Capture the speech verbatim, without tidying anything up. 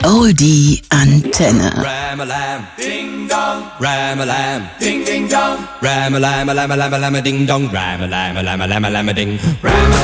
Oldie Antenne. Ram-a-lam, ding dong, ram-a-lam, ding ding dong, ram-a-lam, lam-a-lam, lam-a ding dong, ram-a-lam, lam-a-lam, lam-a ding, ram-a-lam.